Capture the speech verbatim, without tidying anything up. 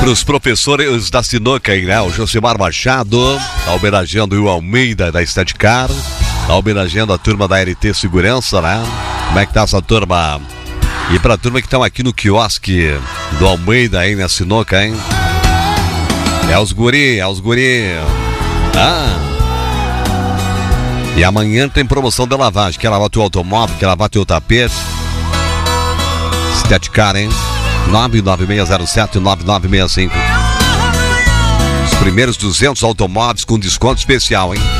Pros professores da Sinuca aí, né? O Josimar Machado tá homenageando o Almeida da Estadicar, tá homenageando a turma da L T Segurança, né? Como é que tá essa turma? E pra turma que estão aqui no quiosque do Almeida aí na Sinuca, hein? É os guri, é os guri. Ah! E amanhã tem promoção de lavagem. Quer lavar teu automóvel, quer lavar teu tapete? Estadicar, hein? nove nove seis zero sete nove nove seis cinco. Os primeiros duzentos automóveis com desconto especial, hein?